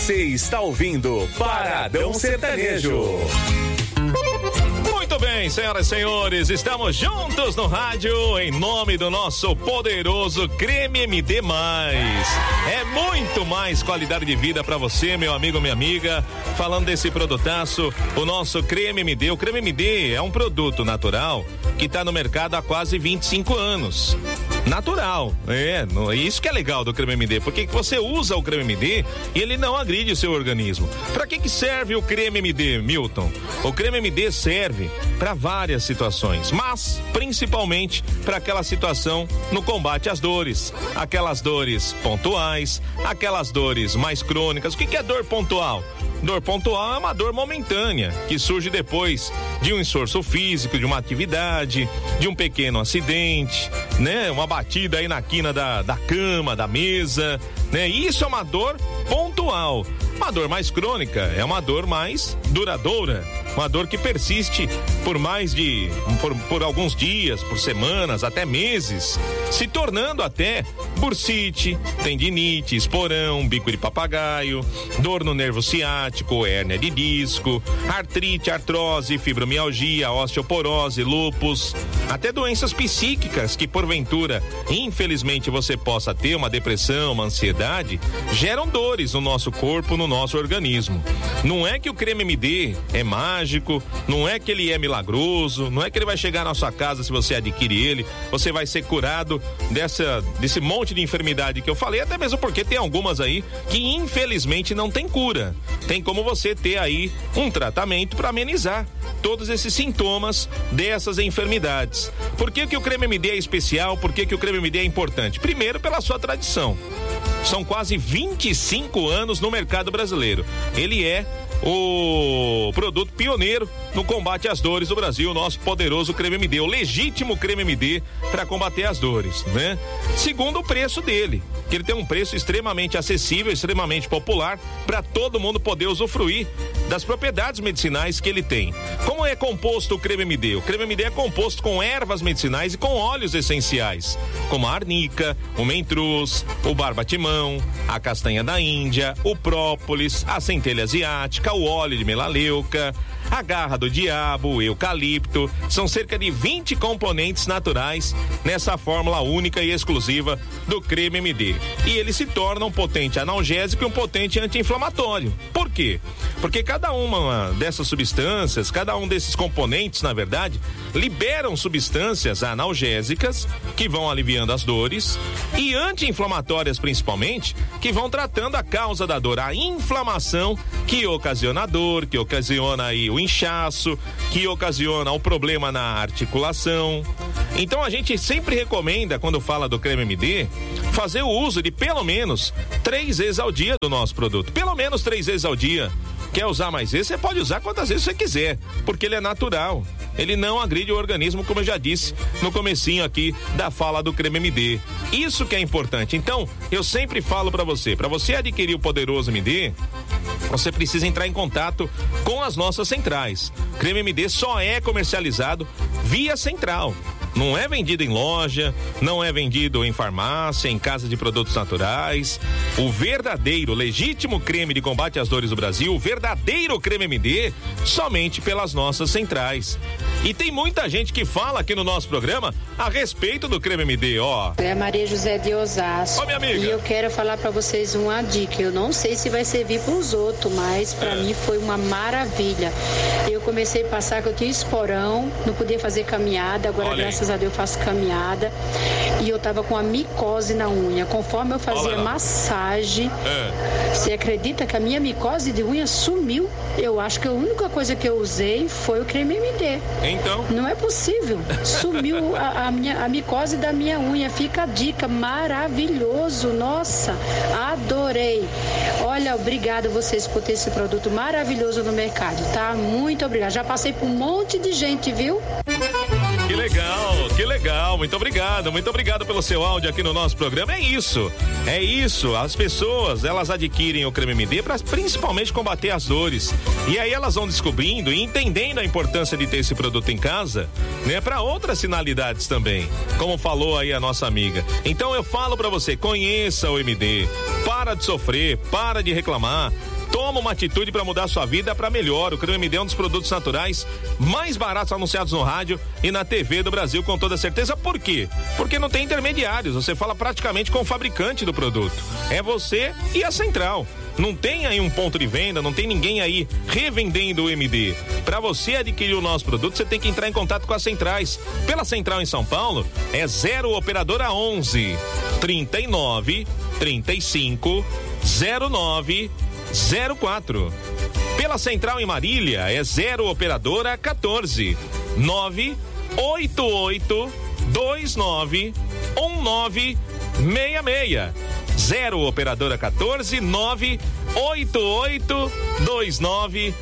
Você está ouvindo Paradão Sertanejo. Muito bem, senhoras e senhores, estamos juntos no rádio em nome do nosso poderoso Creme MD+. É muito mais qualidade de vida para você, meu amigo, minha amiga. Falando desse produtaço, o nosso Creme MD. O Creme MD é um produto natural que está no mercado há quase 25 anos. Natural, isso que é legal do Creme MD, porque você usa o Creme MD e ele não agride o seu organismo. Para que serve o Creme MD, Milton? O Creme MD serve para várias situações, mas principalmente para aquela situação no combate às dores, aquelas dores pontuais, aquelas dores mais crônicas. O que é dor pontual? Dor pontual é uma dor momentânea que surge depois de um esforço físico, de uma atividade, de um pequeno acidente, né? Uma batida aí na quina da cama, da mesa, né? Isso é uma dor pontual. Uma dor mais crônica é uma dor mais duradoura, uma dor que persiste por alguns dias, por semanas, até meses, se tornando até bursite, tendinite, esporão, bico de papagaio, dor no nervo ciático, hérnia de disco, artrite, artrose, fibromialgia, osteoporose, lúpus, até doenças psíquicas que porventura, infelizmente, você possa ter uma depressão, uma ansiedade, geram dores no nosso corpo, no nosso organismo. Não é que o Creme MD é mágico, não é que ele é milagroso, não é que ele vai chegar na sua casa, se você adquire ele, você vai ser curado desse monte de enfermidade que eu falei, até mesmo porque tem algumas aí que infelizmente não tem cura. Tem como você ter aí um tratamento para amenizar todos esses sintomas dessas enfermidades. Por que o Creme MD é especial? Por que o Creme MD é importante? Primeiro, pela sua tradição. São quase 25 anos no mercado brasileiro. Ele é o produto pioneiro no combate às dores do Brasil, o nosso poderoso Creme MD, o legítimo Creme MD para combater as dores, né? Segundo, o preço dele, que ele tem um preço extremamente acessível, extremamente popular, para todo mundo poder usufruir das propriedades medicinais que ele tem. Como é composto o Creme MD? O Creme MD é composto com ervas medicinais e com óleos essenciais, como a arnica, o mentruz, o barbatimão, a castanha da Índia, o própolis, a centelha asiática, o óleo de melaleuca, a garra do diabo, o eucalipto. São cerca de 20 componentes naturais nessa fórmula única e exclusiva do Creme MD. E ele se torna um potente analgésico e um potente anti-inflamatório. Por quê? Porque cada uma dessas substâncias, cada um desses componentes, na verdade, liberam substâncias analgésicas que vão aliviando as dores e anti-inflamatórias principalmente, que vão tratando a causa da dor, a inflamação que ocasiona a dor, que ocasiona aí o inchaço, que ocasiona o problema na articulação. Então a gente sempre recomenda, quando fala do Creme MD, fazer o uso de pelo menos 3 vezes ao dia do nosso produto. Pelo menos 3 vezes ao dia. Quer usar mais vezes? Você pode usar quantas vezes você quiser, porque ele é natural. Ele não agride o organismo, como eu já disse no comecinho aqui da fala do Creme MD. Isso que é importante. Então, eu sempre falo para você adquirir o poderoso MD, você precisa entrar em contato com as nossas centrais. Creme MD só é comercializado via central. Não é vendido em loja, não é vendido em farmácia, em casa de produtos naturais. O verdadeiro, legítimo creme de combate às dores do Brasil, o verdadeiro Creme MD, somente pelas nossas centrais. E tem muita gente que fala aqui no nosso programa a respeito do Creme MD, ó. É a Maria José de Osasco. Ô, minha amiga. E eu quero falar pra vocês uma dica. Eu não sei se vai servir pros outros, mas pra mim foi uma maravilha. Eu comecei a passar que eu tinha esporão, não podia fazer caminhada, agora graças a Deus eu faço caminhada. E eu tava com a micose na unha. Conforme eu fazia massagem, você acredita que a minha micose de unha sumiu? Eu acho que a única coisa que eu usei foi o Creme MD. Então? Não é possível. Sumiu a micose da minha unha. Fica a dica, maravilhoso. Nossa, adorei. Olha, obrigada a vocês por ter esse produto maravilhoso no mercado, tá? Muito obrigada. Já passei por um monte de gente, viu? Que legal, que legal. Muito obrigado pelo seu áudio aqui no nosso programa. É isso. As pessoas, elas adquirem o Creme MD para principalmente combater as dores. E aí elas vão descobrindo e entendendo a importância de ter esse produto em casa, né, para outras finalidades também, como falou aí a nossa amiga. Então eu falo para você, conheça o MD. Para de sofrer, para de reclamar. Toma uma atitude para mudar sua vida para melhor. O Creme MD é um dos produtos naturais mais baratos anunciados no rádio e na TV do Brasil, com toda certeza. Por quê? Porque não tem intermediários. Você fala praticamente com o fabricante do produto. É você e a central. Não tem aí um ponto de venda, não tem ninguém aí revendendo o MD. Para você adquirir o nosso produto, você tem que entrar em contato com as centrais. Pela central em São Paulo, é 0 operadora 11 39 35 09 04. Pela central em Marília, é 0 operadora 14 988 29 1966. 0 operadora 14 988 29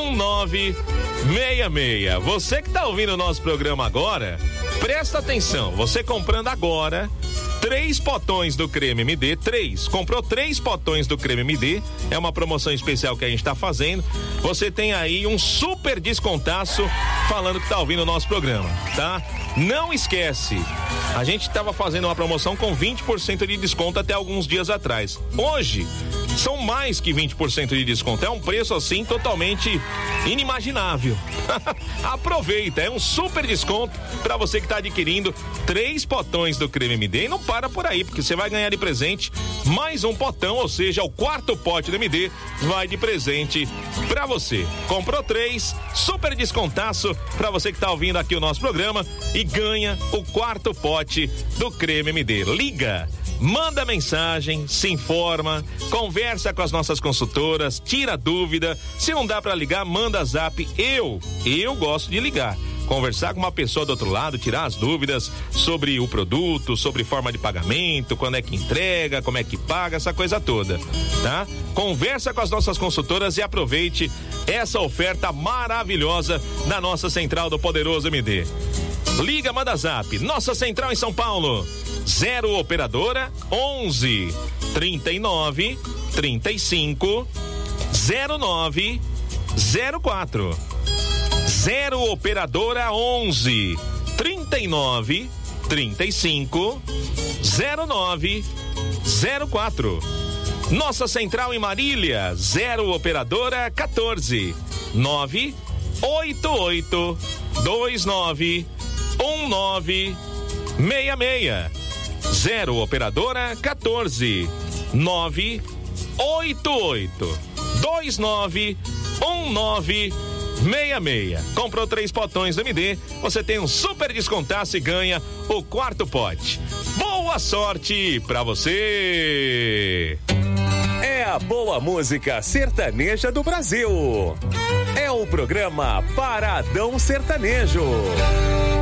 1966. Você que tá ouvindo o nosso programa agora, presta atenção. Você comprando agora 3 potões do Creme MD, 3. Comprou 3 potões do Creme MD, é uma promoção especial que a gente tá fazendo. Você tem aí um super descontaço falando que tá ouvindo o nosso programa, tá? Não esquece, a gente tava fazendo uma promoção com 20% de desconto até alguns dias atrás. Hoje, são mais que 20% de desconto. É um preço assim totalmente inimaginável. Aproveita, é um super desconto para você que está adquirindo 3 potões do Creme MD. E não para por aí, porque você vai ganhar de presente mais um potão, ou seja, o 4º pote do MD vai de presente para você. Comprou 3, super descontaço para você que está ouvindo aqui o nosso programa e ganha o 4º pote do Creme MD. Liga, manda mensagem, se informa, conversa com as nossas consultoras, tira dúvida. Se não dá para ligar, manda zap. Eu gosto de ligar, conversar com uma pessoa do outro lado, tirar as dúvidas sobre o produto, sobre forma de pagamento, quando é que entrega, como é que paga, essa coisa toda, tá? Conversa com as nossas consultoras e aproveite essa oferta maravilhosa da nossa central do Poderoso MD. Liga, manda zap. Nossa central em São Paulo, 0 operadora 11 39 35 09 04. 0 operadora 11 39 35 09 04. Nossa central em Marília, 0 operadora 14 988 29 1966. 0 operadora 14 988 29 1966. Comprou 3 potões do MD, você tem um super descontaço e ganha o 4º pote. Boa sorte pra você! É a boa música sertaneja do Brasil. É o programa Paradão Sertanejo.